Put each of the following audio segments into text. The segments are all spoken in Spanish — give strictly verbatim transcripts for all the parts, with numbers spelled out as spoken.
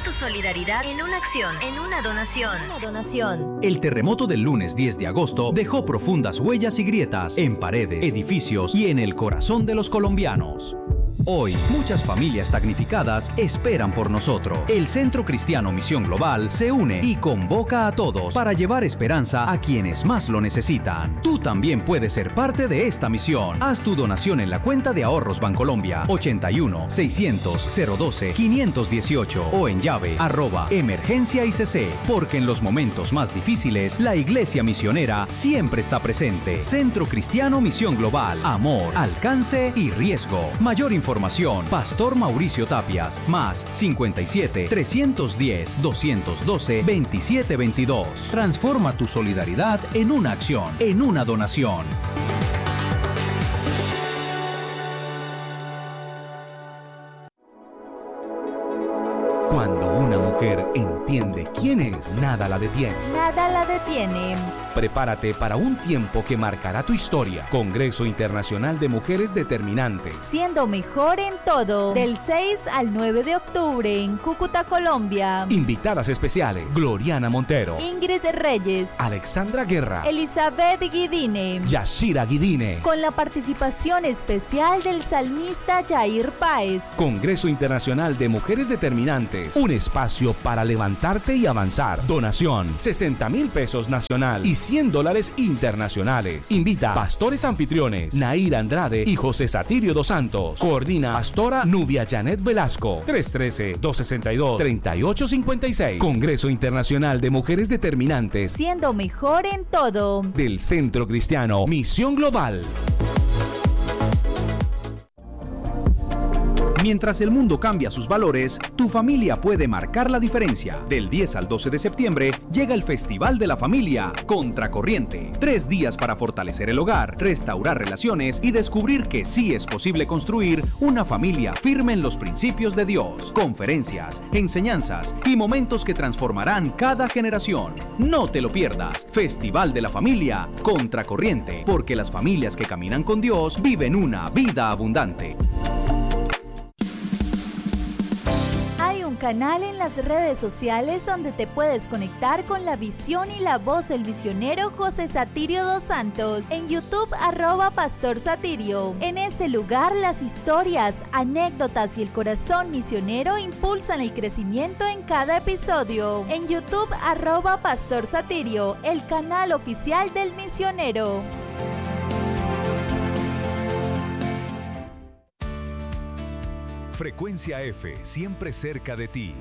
tu solidaridad en una acción, en una donación. Una donación. El terremoto del lunes diez de agosto dejó profundas huellas y grietas en paredes, edificios y en el corazón de los colombianos. Hoy, muchas familias damnificadas esperan por nosotros. El Centro Cristiano Misión Global se une y convoca a todos para llevar esperanza a quienes más lo necesitan. Tú también puedes ser parte de esta misión. Haz tu donación en la cuenta de ahorros Bancolombia ochenta y uno, seiscientos, cero doce, quinientos dieciocho o en llave arroba emergencia I C C, porque en los momentos más difíciles, la Iglesia Misionera siempre está presente. Centro Cristiano Misión Global. Amor, alcance y riesgo. Mayor información. Información, Pastor Mauricio Tapias, más cincuenta y siete, trescientos diez, doscientos doce, veintisiete veintidós. Transforma tu solidaridad en una acción, en una donación. Cuando una mujer entiende quién es, nada la detiene. Nada la detiene. Prepárate para un tiempo que marcará tu historia. Congreso Internacional de Mujeres Determinantes. Siendo mejor en todo. Del seis al nueve de octubre en Cúcuta, Colombia. Invitadas especiales: Gloriana Montero, Ingrid Reyes, Alexandra Guerra, Elizabeth Guidine, Yashira Guidine. Con la participación especial del salmista Jair Páez. Congreso Internacional de Mujeres Determinantes. Un espacio para levantarte y avanzar. Donación: sesenta mil pesos nacional y cien dólares internacionales. Invita pastores anfitriones Nair Andrade y José Satirio dos Santos. Coordina Pastora Nubia Janet Velasco. tres uno tres, dos seis dos, tres ocho cinco seis. Congreso Internacional de Mujeres Determinantes. Siendo mejor en todo. Del Centro Cristiano Misión Global. Mientras el mundo cambia sus valores, tu familia puede marcar la diferencia. Del diez al doce de septiembre llega el Festival de la Familia Contracorriente. Tres días para fortalecer el hogar, restaurar relaciones y descubrir que sí es posible construir una familia firme en los principios de Dios. Conferencias, enseñanzas y momentos que transformarán cada generación. No te lo pierdas. Festival de la Familia Contracorriente, porque las familias que caminan con Dios viven una vida abundante. Canal en las redes sociales donde te puedes conectar con la visión y la voz del misionero José Satirio dos Santos. En YouTube, arroba Pastor Satirio. En este lugar, las historias, anécdotas y el corazón misionero impulsan el crecimiento en cada episodio. En YouTube, arroba Pastor Satirio, el canal oficial del misionero. Frecuencia F, siempre cerca de ti.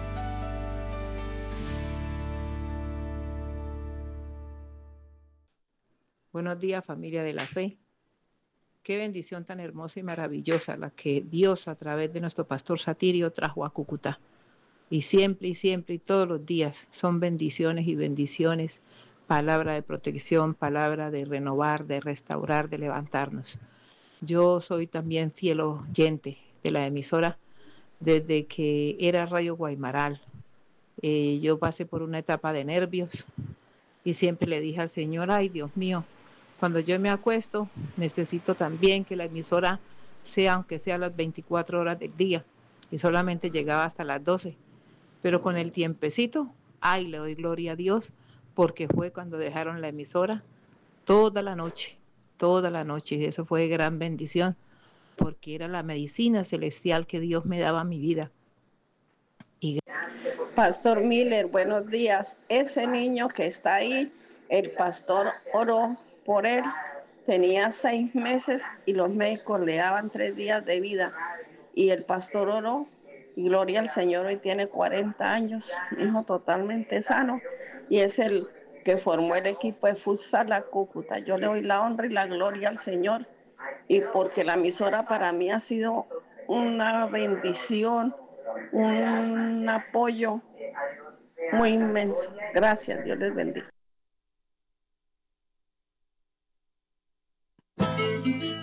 Buenos días, familia de la fe. Qué bendición tan hermosa y maravillosa la que Dios a través de nuestro pastor Satirio trajo a Cúcuta. Y siempre y siempre y todos los días son bendiciones y bendiciones, palabra de protección, palabra de renovar, de restaurar, de levantarnos. Yo soy también fiel oyente de la emisora desde que era Radio Guaymaral. Eh, yo pasé por una etapa de nervios y siempre le dije al Señor: ay, Dios mío, cuando yo me acuesto necesito también que la emisora sea, aunque sea las veinticuatro horas del día, y solamente llegaba hasta las doce, pero con el tiempecito, ay, le doy gloria a Dios, porque fue cuando dejaron la emisora toda la noche, toda la noche, y eso fue gran bendición, porque era la medicina celestial que Dios me daba a mi vida. Y... Pastor Miller, buenos días. Ese niño que está ahí, el pastor oró por él, tenía seis meses y los médicos le daban tres días de vida. Y el pastor oró, y gloria al Señor, hoy tiene cuarenta años, hijo totalmente sano, y es el que formó el equipo de Futsal La Cúcuta. Yo le doy la honra y la gloria al Señor, y porque la emisora para mí ha sido una bendición, un apoyo muy inmenso. Gracias, Dios les bendiga.